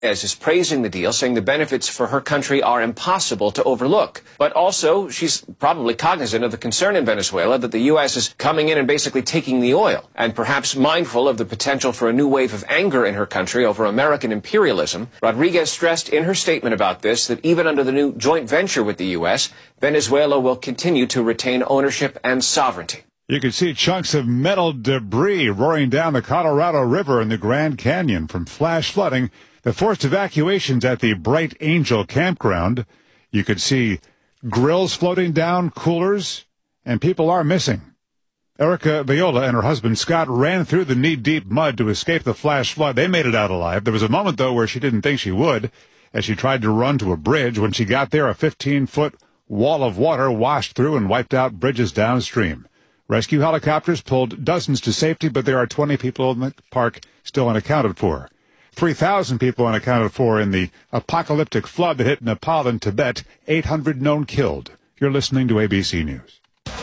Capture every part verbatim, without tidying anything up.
As is praising the deal, saying the benefits for her country are impossible to overlook. But also, she's probably cognizant of the concern in Venezuela that the U S is coming in and basically taking the oil, and perhaps mindful of the potential for a new wave of anger in her country over American imperialism. Rodriguez stressed in her statement about this that even under the new joint venture with the U S, Venezuela will continue to retain ownership and sovereignty. You can see chunks of metal debris roaring down the Colorado River in the Grand Canyon from flash flooding that forced evacuations at the Bright Angel campground. You could see grills floating down, coolers, and people are missing. Erica Viola and her husband Scott ran through the knee-deep mud to escape the flash flood. They made it out alive. There was a moment, though, where she didn't think she would, as she tried to run to a bridge. When she got there, a fifteen-foot wall of water washed through and wiped out bridges downstream. Rescue helicopters pulled dozens to safety, but there are twenty people in the park still unaccounted for. three thousand people unaccounted for in the apocalyptic flood that hit Nepal and Tibet, eight hundred known killed. You're listening to A B C News.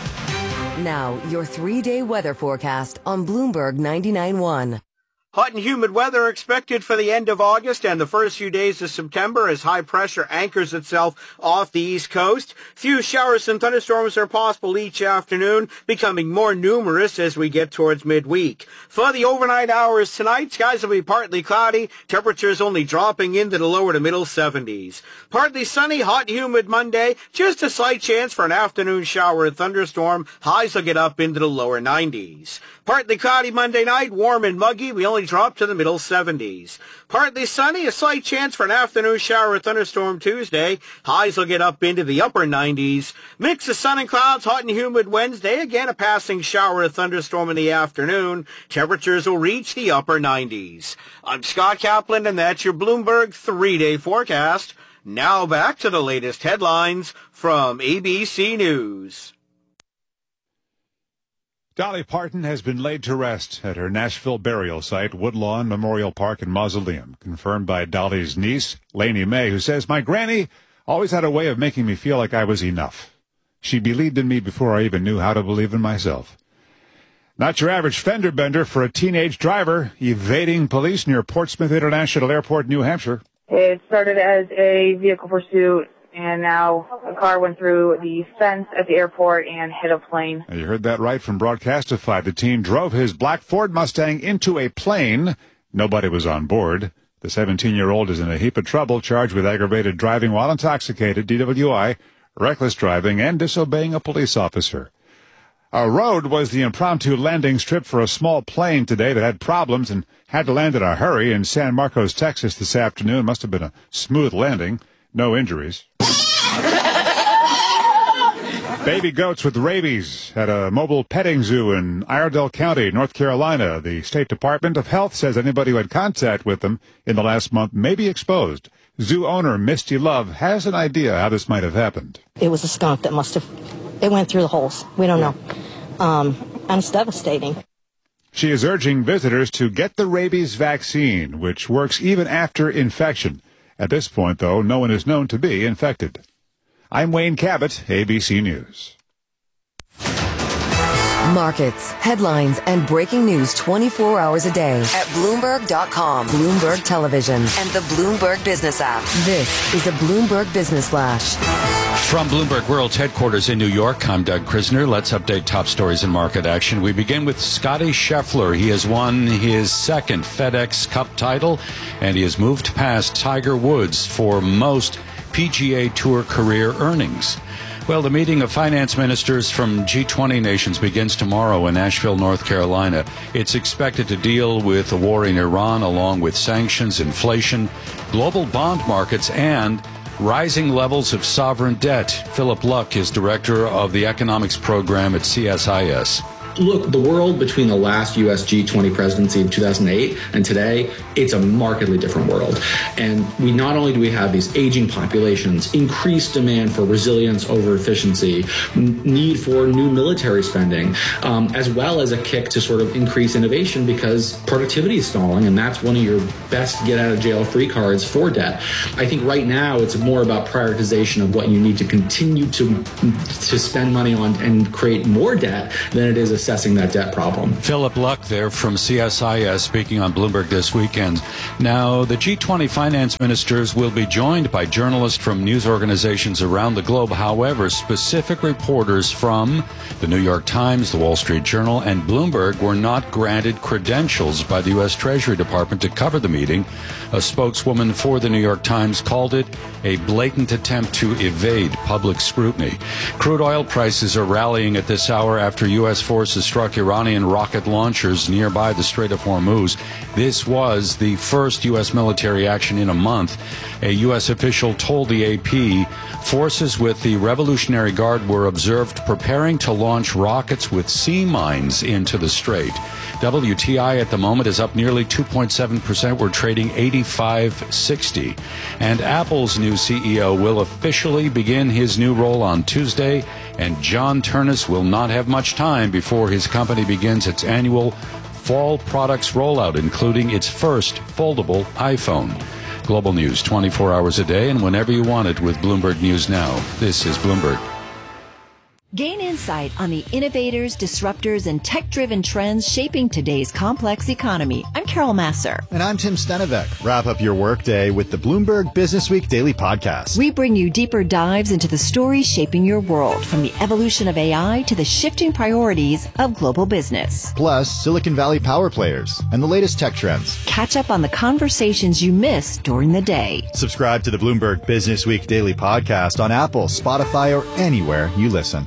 Now, your three-day weather forecast on Bloomberg ninety-nine point one. Hot and humid weather expected for the end of August and the first few days of September as high pressure anchors itself off the East Coast. Few showers and thunderstorms are possible each afternoon, becoming more numerous as we get towards midweek. For the overnight hours tonight, skies will be partly cloudy, temperatures only dropping into the lower to middle seventies. Partly sunny, hot and humid Monday, just a slight chance for an afternoon shower and thunderstorm. Highs will get up into the lower nineties. Partly cloudy Monday night, warm and muggy. We only drop to the middle seventies. Partly sunny, a slight chance for an afternoon shower or thunderstorm Tuesday. Highs will get up into the upper nineties. Mix of sun and clouds, hot and humid Wednesday. Again, a passing shower or thunderstorm in the afternoon. Temperatures will reach the upper nineties. I'm Scott Kaplan, and that's your Bloomberg three-day forecast. Now back to the latest headlines from A B C News. Dolly Parton has been laid to rest at her Nashville burial site, Woodlawn Memorial Park and Mausoleum, confirmed by Dolly's niece, Lainey May, who says, "My granny always had a way of making me feel like I was enough. She believed in me before I even knew how to believe in myself." Not your average fender bender for a teenage driver evading police near Portsmouth International Airport, New Hampshire. It started as a vehicle pursuit, and now a car went through the fence at the airport and hit a plane. You heard that right from Broadcastify. The teen drove his black Ford Mustang into a plane. Nobody was on board. The seventeen-year-old is in a heap of trouble, charged with aggravated driving while intoxicated, D W I, reckless driving, and disobeying a police officer. A road was the impromptu landing strip for a small plane today that had problems and had to land in a hurry in San Marcos, Texas this afternoon. Must have been a smooth landing. No injuries. Baby goats with rabies at a mobile petting zoo in Iredell County, North Carolina. The State Department of Health says anybody who had contact with them in the last month may be exposed. Zoo owner Misty Love has an idea how this might have happened. It was a skunk that must have, it went through the holes. We don't know. Um, and it's devastating. She is urging visitors to get the rabies vaccine, which works even after infection. At this point, though, no one is known to be infected. I'm Wayne Cabot, A B C News. Markets, headlines, and breaking news twenty-four hours a day at Bloomberg dot com, Bloomberg Television, and the Bloomberg Business app. This is a Bloomberg Business Flash. From Bloomberg World's headquarters in New York, I'm Doug Krisner. Let's update top stories in market action. We begin with Scotty Scheffler. He has won his second FedEx Cup title, and he has moved past Tiger Woods for most P G A Tour career earnings. Well, the meeting of finance ministers from G twenty nations begins tomorrow in Asheville, North Carolina. It's expected to deal with the war in Iran, along with sanctions, inflation, global bond markets, and rising levels of sovereign debt. Philip Luck is director of the economics program at C S I S. Look, the world between the last U S G twenty presidency in two thousand eight and today, it's a markedly different world. And we not only do we have these aging populations, increased demand for resilience over efficiency, n- need for new military spending, um, as well as a kick to sort of increase innovation because productivity is stalling, and that's one of your best get out of jail free cards for debt. I think right now it's more about prioritization of what you need to continue to to spend money on and create more debt than it is a assessing that debt problem. Philip Luck there from C S I S speaking on Bloomberg this weekend. Now, the G twenty finance ministers will be joined by journalists from news organizations around the globe. However, specific reporters from the New York Times, the Wall Street Journal, and Bloomberg were not granted credentials by the U S Treasury Department to cover the meeting. A spokeswoman for the New York Times called it a blatant attempt to evade public scrutiny. Crude oil prices are rallying at this hour after U S forces struck Iranian rocket launchers nearby the Strait of Hormuz. This was the first U S military action in a month. A U S official told the A P forces with the Revolutionary Guard were observed preparing to launch rockets with sea mines into the strait. W T I at the moment is up nearly two point seven percent. We're trading eighty-five sixty. And Apple's new C E O will officially begin his new role on Tuesday, and John Ternus will not have much time before his company begins its annual fall products rollout, including its first foldable iPhone. Global news twenty-four hours a day and whenever you want it with Bloomberg News Now. This is Bloomberg. Gain insight on the innovators, disruptors, and tech-driven trends shaping today's complex economy. I'm Carol Masser. And I'm Tim Stenevec. Wrap up your workday with the Bloomberg Business Week Daily Podcast. We bring you deeper dives into the stories shaping your world, from the evolution of A I to the shifting priorities of global business. Plus, Silicon Valley power players and the latest tech trends. Catch up on the conversations you missed during the day. Subscribe to the Bloomberg Business Week Daily Podcast on Apple, Spotify, or anywhere you listen.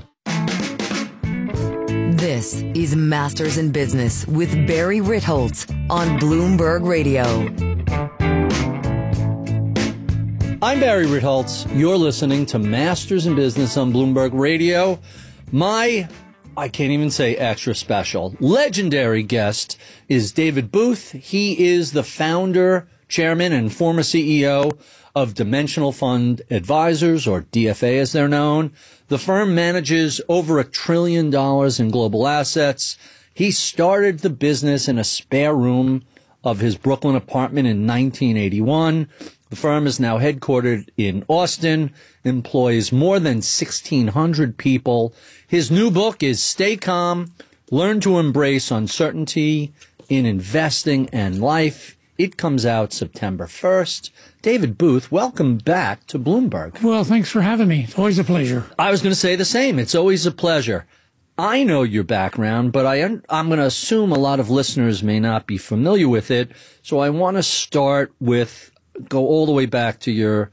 This is Masters in Business with Barry Ritholtz on Bloomberg Radio. I'm Barry Ritholtz. You're listening to Masters in Business on Bloomberg Radio. My, I can't even say extra special, legendary guest is David Booth. He is the founder, chairman, and former C E O of Dimensional Fund Advisors, or D F A as they're known. The firm manages over a trillion dollars in global assets. He started the business in a spare room of his Brooklyn apartment in nineteen eighty-one. The firm is now headquartered in Austin, employs more than sixteen hundred people. His new book is Stay Calm, Learn to Embrace Uncertainty in Investing and Life. It comes out September first. David Booth, welcome back to Bloomberg. Well, thanks for having me. It's always a pleasure. I was going to say the same. It's always a pleasure. I know your background, but I, I'm going to assume a lot of listeners may not be familiar with it. So I want to start with, go all the way back to your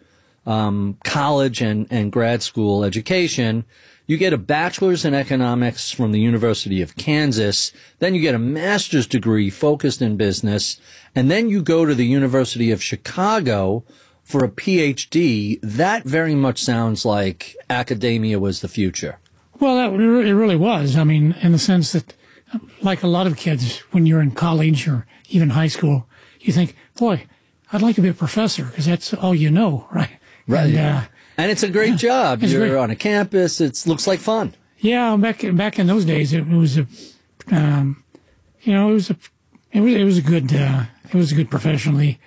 um, college and, and grad school education. You get a bachelor's in economics from the University of Kansas. Then you get a master's degree focused in business. And then you go to the University of Chicago for a P H D. That very much sounds like academia was the future. Well, that, it really was. I mean, in the sense that, like a lot of kids, when you're in college or even high school, you think, boy, I'd like to be a professor because that's all you know, right? Right. And, uh, And it's a great yeah, job. You're great. on a campus. It looks like fun. Yeah, back back in those days, it, it was a, um, you know, it was a, it was it was a good, uh, it was a good professionally.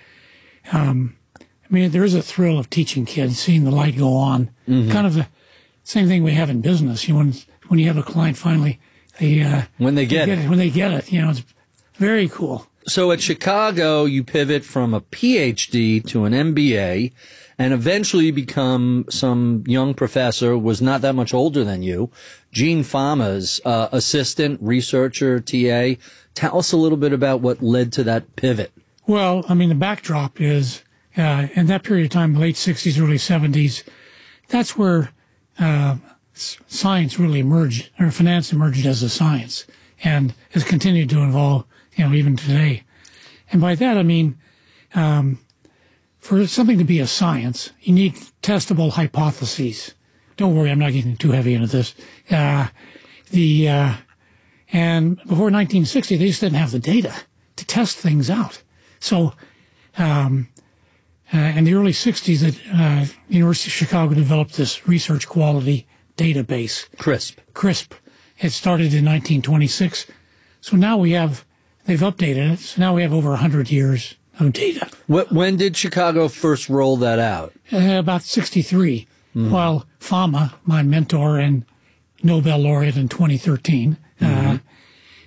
Um, I mean, there is a thrill of teaching kids, seeing the light go on. Mm-hmm. Kind of the same thing we have in business. You know, when when you have a client finally, they uh, when they get, they get it. it, when they get it, you know, it's very cool. So at Chicago, you pivot from a P H D to an M B A. And eventually become some young professor, was not that much older than you, Gene Fama's uh, assistant, researcher, T A. Tell us a little bit about what led to that pivot. Well, I mean, the backdrop is, uh, in that period of time, late sixties, early seventies, that's where uh, science really emerged, or finance emerged as a science, and has continued to evolve, you know, even today. And by that, I mean, um, for something to be a science, you need testable hypotheses. Don't worry, I'm not getting too heavy into this. Uh, the, uh, and before nineteen sixty, they just didn't have the data to test things out. So, um, uh, in the early sixties, the uh, University of Chicago developed this research quality database. CRISP. CRISP. It started in nineteen twenty-six. So now we have, they've updated it. So now we have over one hundred years of data. When did Chicago first roll that out? Uh, about sixty-three. Mm-hmm. While Fama, my mentor and Nobel laureate in twenty thirteen, mm-hmm. uh,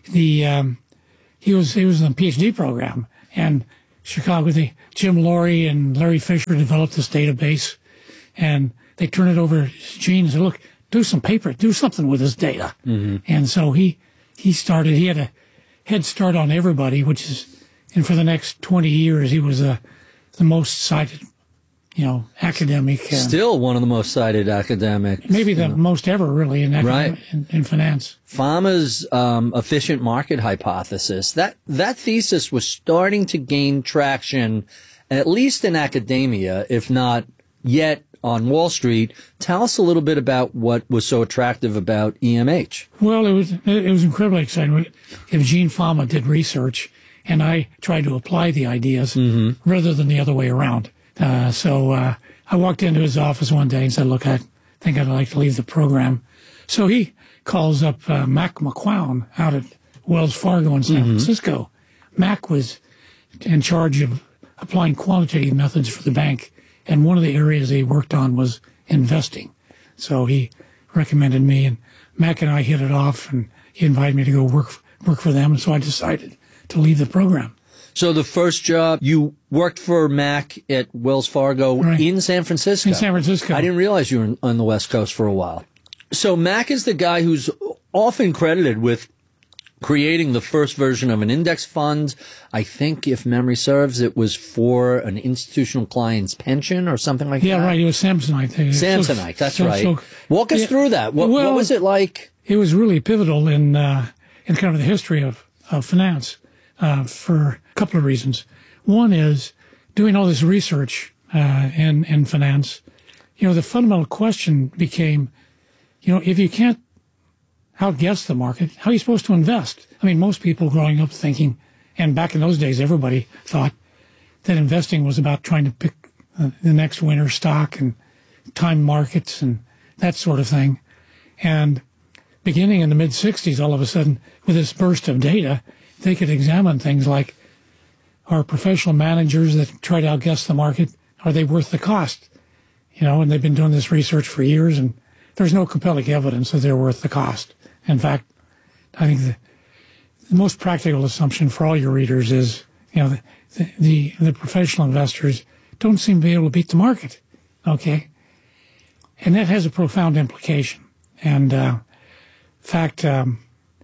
the um, he was he was in the PhD program, and Chicago, the Jim Laurie and Larry Fisher developed this database, and they turned it over to Gene and said, "Look, do some paper, do something with this data." Mm-hmm. And so he he started. He had a head start on everybody, which is, and for the next twenty years, he was a the most cited, you know, academic. Uh, Still one of the most cited academics. Maybe the you know. most ever, really, in, academic, Right. in, in finance. Fama's um, efficient market hypothesis, that, that thesis was starting to gain traction, at least in academia, if not yet on Wall Street. Tell us a little bit about what was so attractive about E M H. Well, it was it was incredibly exciting. If Gene Fama did research, and I tried to apply the ideas Mm-hmm. rather than the other way around. Uh, so uh, I walked into his office one day and said, "Look, I think I'd like to leave the program." So he calls up uh, Mac McCown out at Wells Fargo in San Mm-hmm. Francisco. Mac was in charge of applying quantitative methods for the bank, and one of the areas he worked on was investing. So he recommended me, and Mac and I hit it off, and he invited me to go work work for them, and so I decided to leave the program. So the first job, you worked for Mac at Wells Fargo Right. in San Francisco. In San Francisco. I didn't realize you were in, on the West Coast for a while. So Mac is the guy who's often credited with creating the first version of an index fund. I think, if memory serves, it was for an institutional client's pension or something like Yeah, that. right. It was Samsonite. Samsonite, that's So- right. so- Walk us yeah, through that. What, well, what was it like? It was really pivotal in uh, in kind of the history of, of finance uh, for a couple of reasons. One is doing all this research uh, in, in finance, you know, the fundamental question became, you know, if you can't outguess the market, how are you supposed to invest? I mean, most people growing up thinking, and back in those days, everybody thought that investing was about trying to pick uh, the next winner stock and time markets and that sort of thing. And beginning in the mid sixties, all of a sudden, with this burst of data, they could examine things like, are professional managers that try to outguess the market, are they worth the cost? You know, and they've been doing this research for years, and there's no compelling evidence that they're worth the cost. In fact, I think the, the most practical assumption for all your readers is, you know, the, the, the professional investors don't seem to be able to beat the market, okay? And that has a profound implication. And, uh, in fact, um,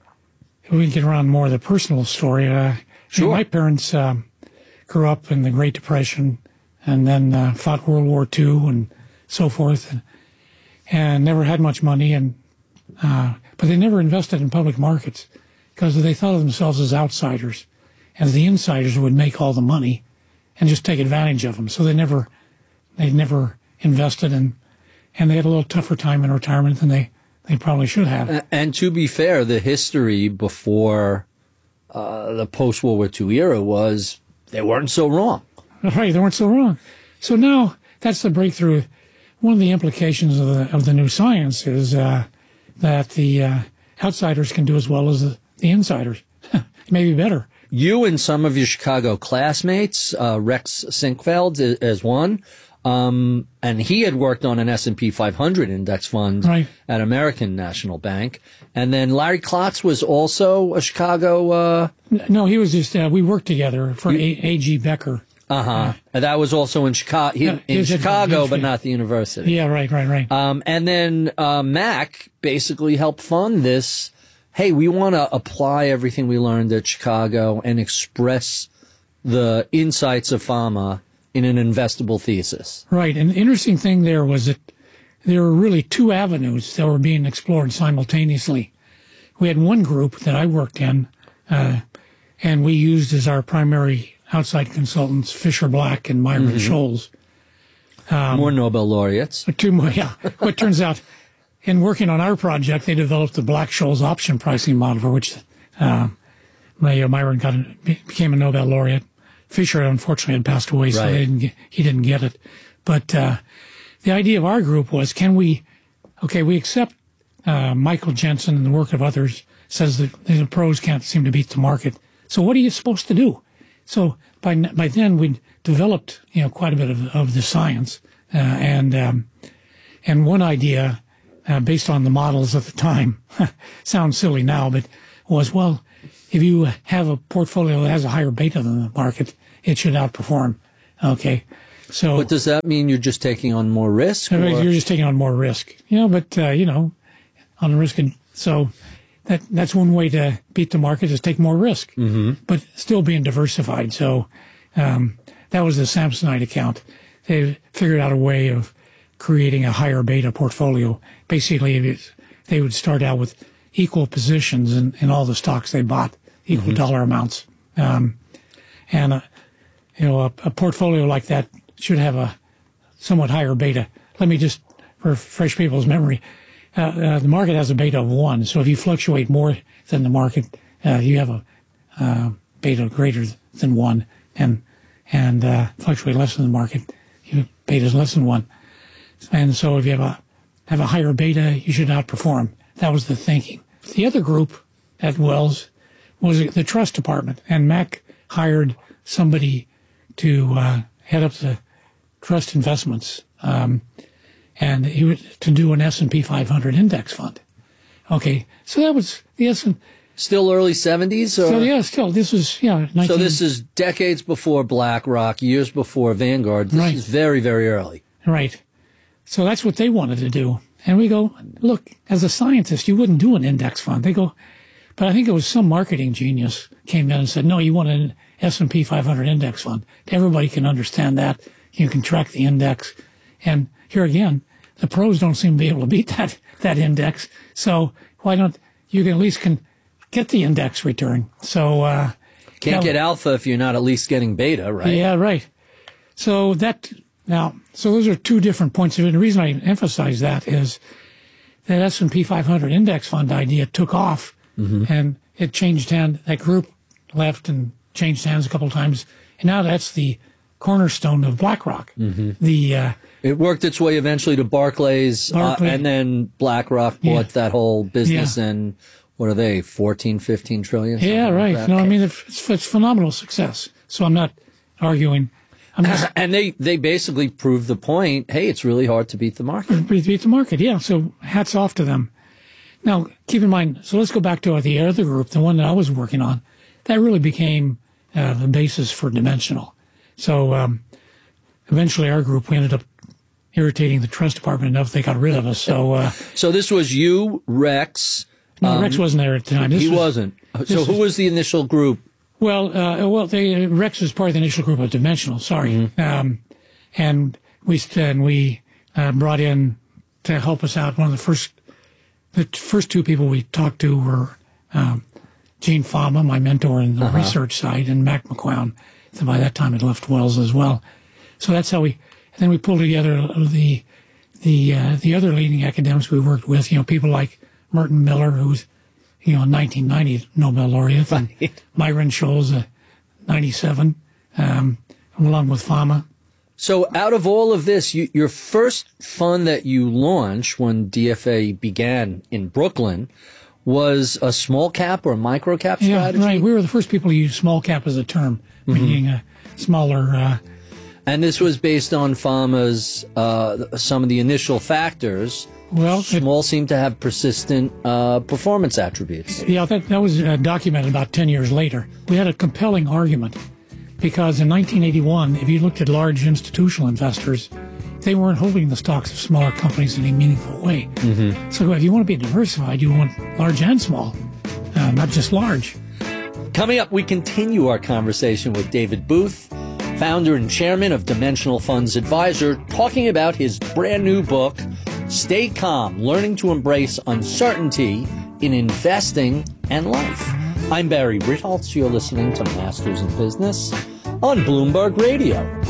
if we can get around more of the personal story, uh, Sure. you know, my parents um, grew up in the Great Depression and then uh, fought World War Two and so forth, and, and never had much money, and uh, but they never invested in public markets because they thought of themselves as outsiders, and the insiders would make all the money and just take advantage of them. So they never they never invested in, and they had a little tougher time in retirement than they, they probably should have. A- And to be fair, the history before uh, the post-World War Two era was they weren't so wrong. Right, they weren't so wrong. So now that's the breakthrough. One of the implications of the of the new science is uh, that the uh, outsiders can do as well as the, the insiders, maybe better. You and some of your Chicago classmates, uh, Rex Sinkfeld is, is one, um, and he had worked on an S and P five hundred index fund Right. at American National Bank. And then Larry Klotz was also a Chicago... Uh, No, he was just, uh, we worked together for A G. Becker. uh-huh. And that was also in, Chica- he, Yeah, he in was at- Chicago, yeah. but not the university. Yeah, right, right, right. Um, and then uh, Mac basically helped fund this. Hey, we want to apply everything we learned at Chicago and express the insights of Fama in an investable thesis. Right. And the interesting thing there was that there were really two avenues that were being explored simultaneously. We had one group that I worked in, uh, and we used as our primary outside consultants Fisher Black and Myron Mhm. Scholes. Um, More Nobel laureates. Two more, yeah. What turns out, in working on our project, they developed the Black-Scholes option pricing model, for which uh, My, uh, Myron got a, became a Nobel laureate. Fisher, unfortunately, had passed away, so Right. they didn't get, he didn't get it. But uh, the idea of our group was, can we, okay, we accept uh, Michael Jensen and the work of others says that the pros can't seem to beat the market. So what are you supposed to do? So by by then we'd developed, you know, quite a bit of, of the science, uh, and um, and one idea uh, based on the models at the time sounds silly now, but was, well, if you have a portfolio that has a higher beta than the market, it should outperform. Okay. So, but does that mean you're just taking on more risk? Or? You're just taking on more risk. Yeah, but, uh, you know, on the risk. And so that that's one way to beat the market is take more risk, mm-hmm. but still being diversified. So um, that was the Samsonite account. They figured out a way of creating a higher beta portfolio. Basically, it is, they would start out with equal positions in, in all the stocks they bought, equal mm-hmm. dollar amounts. Um, and, uh, you know, a, a portfolio like that should have a somewhat higher beta. Let me just refresh people's memory. Uh, uh, the market has a beta of one. So if you fluctuate more than the market, uh, you have a uh, beta greater than one, and and uh, fluctuate less than the market, your beta is less than one. And so if you have a have a higher beta, you should outperform. That was the thinking. The other group at Wells was the trust department, and Mac hired somebody to uh, head up the trust investments, um, and he was to do an S and P five hundred index fund. Okay, so that was the S and P. Still early seventies? Or? So yeah, still this was yeah. nineteen So this is decades before BlackRock, years before Vanguard. This right. is very, very early. Right. So that's what they wanted to do. And we go, look, as a scientist, you wouldn't do an index fund. They go, but I think it was some marketing genius came in and said, no, you want an S and P five hundred index fund. Everybody can understand that. You can track the index. And here again, the pros don't seem to be able to beat that, that index. So why don't you can at least can get the index return? So, uh, can't now, get alpha if you're not at least getting beta, right? Yeah, right. So that, now, so those are two different points of it. The reason I emphasize that is that S and P five hundred index fund idea took off, mm-hmm. and it changed hands. That group left and changed hands a couple of times. And now that's the cornerstone of BlackRock. Mm-hmm. The uh, It worked its way eventually to Barclays, Barclays. Uh, and then BlackRock bought yeah. that whole business yeah. and what are they, fourteen, fifteen trillion? Yeah, right. Like no, I mean, it's, it's phenomenal success. So I'm not arguing. I'm just, and they, they basically proved the point, hey, it's really hard to beat the market. Beat the market, yeah. So hats off to them. Now, keep in mind, so let's go back to the other group, the one that I was working on. That really became uh, the basis for Dimensional. So um, eventually our group, we ended up irritating the trust department enough they got rid of us. So uh, so this was you, Rex. No, um, Rex wasn't there at the time. This he was, wasn't. So who was the initial group? Well, uh, well, they, Rex was part of the initial group of Dimensional. Sorry, mm-hmm. um, and we and we uh, brought in to help us out. One of the first, the first two people we talked to were um, Gene Fama, my mentor in the uh-huh. research side, and Mac McCown. And by that time, had left Wells as well. So that's how we. And then we pulled together the the uh, the other leading academics we worked with. You know, people like Merton Miller, who's you know, nineteen ninety Nobel laureate, right. and Myron Scholes, uh, ninety-seven, um, along with Fama. So out of all of this, you, your first fund that you launched when D F A began in Brooklyn was a small cap or a micro cap strategy? Yeah, right. We were the first people to use small cap as a term, mm-hmm. meaning a smaller... Uh, and this was based on Fama's, uh, some of the initial factors. Well, small it, seem to have persistent uh, performance attributes. Yeah, that, that was uh, documented about ten years later. We had a compelling argument because in nineteen eighty-one, if you looked at large institutional investors, they weren't holding the stocks of smaller companies in a meaningful way. Mm-hmm. So if you want to be diversified, you want large and small, uh, not just large. Coming up, we continue our conversation with David Booth, founder and chairman of Dimensional Funds Advisor, talking about his brand new book, Stay Calm, Learning to Embrace Uncertainty in Investing and Life. I'm Barry Ritholtz. You're listening to Masters in Business on Bloomberg Radio.